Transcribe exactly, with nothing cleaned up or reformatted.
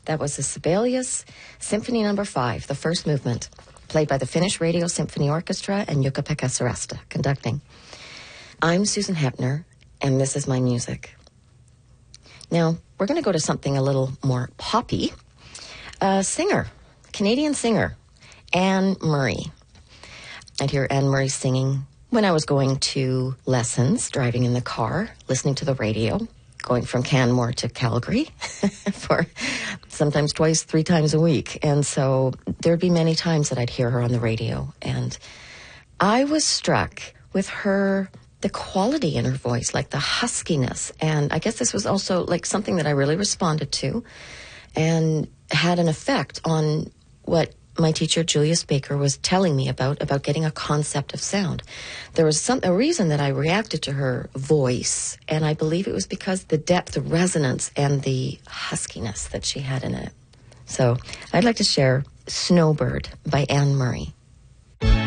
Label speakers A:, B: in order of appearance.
A: That was the Sibelius Symphony Number Five, the first movement, played by the Finnish Radio Symphony Orchestra and Jukka-Pekka Sarasta conducting. I'm Susan Hepner, and this is my music. Now, we're going to go to something a little more poppy. A singer, Canadian singer, Anne Murray. I'd hear Anne Murray singing when I was going to lessons, driving in the car, listening to the radio, going from Canmore to Calgary for sometimes twice, three times a week. And so there'd be many times that I'd hear her on the radio. And I was struck with her, the quality in her voice, like the huskiness. And I guess this was also like something that I really responded to and had an effect on what my teacher, Julius Baker, was telling me about, about getting a concept of sound. There was some, a reason that I reacted to her voice, and I believe it was because the depth, the resonance, and the huskiness that she had in it. So I'd like to share Snowbird by Anne Murray.